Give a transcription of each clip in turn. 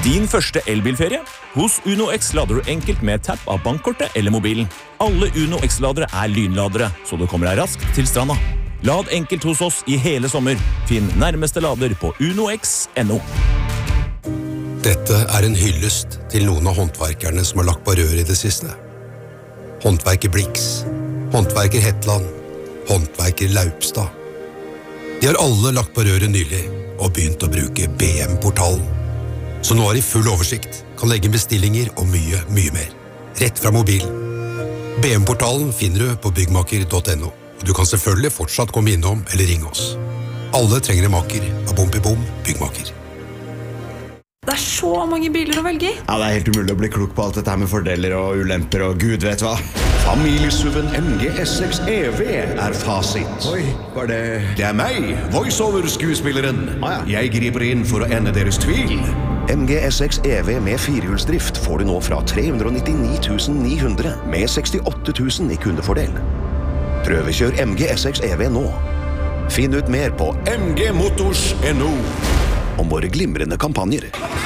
Din første elbilferie? Hos Uno X lader du enkelt med tapp av bankkortet eller mobilen. Alle Uno X-ladere lynladere, så du kommer deg raskt til stranda. Lad enkelt hos oss i hele sommer. Finn nærmeste lader på unox.no. Dette en hyllest til noen av håndverkerne som har lagt på rør i det siste. Håndverker Blix, håndverker Hetland, håndverker Laupstad. De har alle lagt på røret nylig og begynt å bruke BM-portalen. Så nå de full oversikt, kan legge bestillinger og mye, mye mer. Rett fra mobilen. BM-portalen finner du på byggmaker.no. Og du kan selvfølgelig fortsatt komme innom eller ringe oss. Alle trenger en maker av Bom Byggmaker. Det så mange biler å velge i. Ja, det helt umulig å bli klok på alt dette her med fordeler og ulemper og gud vet hva. Familiesuven MG S6 EV fasit. Oi, var det... Det meg, voiceover-skuespilleren. Jeg griper inn for å ende deres tvil. MG S6 EV med firehjulsdrift får du nå fra 399 900 med 68 000 i kundefordel. Prøvekjør MG S6 EV nå. Finn ut mer på mgmotors.no om våre glimrende kampanjer.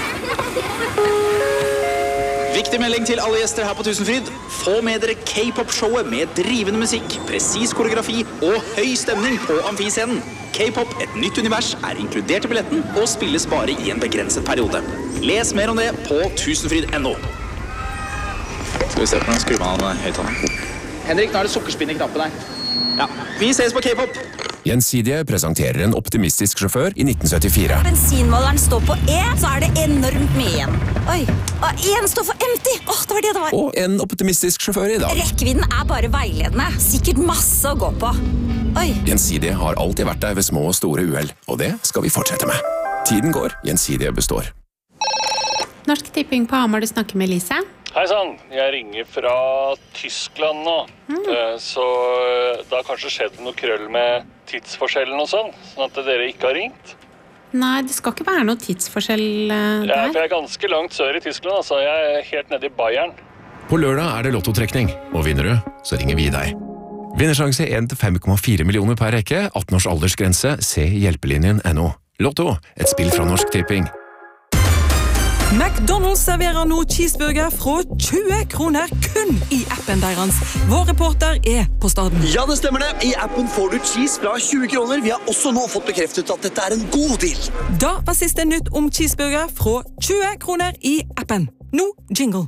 Viktig melding til alle gjester her på Tusenfryd. Få med dere K-pop-showet med drivende musikk, presis koreografi og høy stemning på amfiscenen. K-pop, et nytt univers, inkludert i billetten og spilles bare i en begrenset periode. Les mer om det på tusenfryd.no. Skal vi se på den skrumman høyttaleren. Henrik, nå det sukkerspinn i knappen her. Ja, vi ses på K-pop. Gjensidige presenterer en optimistisk sjåfør i 1974. Bensinmåleren står på E, så det enormt mye igjen. Oi, og en står for empty. Det var det det var. Og en optimistisk sjåfør i dag. Rekkevidden bare veiledende. Sikkert masse å gå på. Oi. Gjensidige har alltid vært der ved små og store uhell, og det skal vi fortsette med. Tiden går, Gjensidige består. Norsk Tipping på Hamar, du snakker med Lise. Hei sann, jeg ringer fra Tyskland nå, så det har kanskje skjedd noe krøll med tidsforskjellen og sånn at dere ikke har ringt. Nei, det skal ikke være noe tidsforskjell der. Ja, for jeg ganske langt sør i Tyskland, altså. Jeg helt nede i Bayern. På lørdag det lottotrekning, og vinner du, så ringer vi deg. Vinnersjanse 1-5,4 millioner per rekke, 18 års aldersgrense, se hjelpelinjen.no. Lotto, et spill fra Norsk Tipping. McDonald's serverer nå cheeseburger fra 20 kroner kun i appen deres. Vår reporter på staden. Ja, det stemmer det. I appen får du cheese fra 20 kroner. Vi har også nå fått bekreftet at dette en god deal. Da var siste nytt om cheeseburger fra 20 kroner i appen. Nå jingle.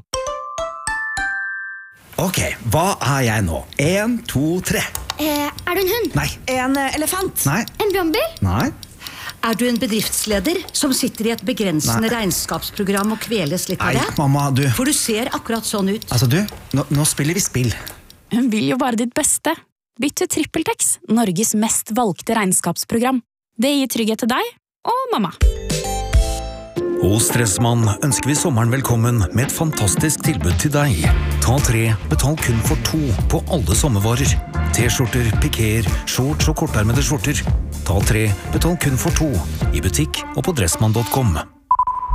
Ok, hva jeg nå? 1, 2, 3. Du en hund? Nei. En elefant? Nei. En brannbil? Nei. Du en bedriftsleder som sitter i et begrensende regnskapsprogram og kveles litt av det? Nei, mamma, du... For du ser akkurat sånn ut. Altså, du, nå spiller vi spill. Hun vil jo bare ditt beste. Bytt til TrippelTex, Norges mest valgte regnskapsprogram. Det gir trygghet til deg og mamma. Hos Stressmann ønsker vi sommeren velkommen med et fantastisk tilbud til deg. Ta 3, betal kun for 2 på alle sommervarer. T-skjorter, pikéer, shorts og kortarmede skjorter. Ta 3, betal kun for 2 i butikk og på dressmann.com.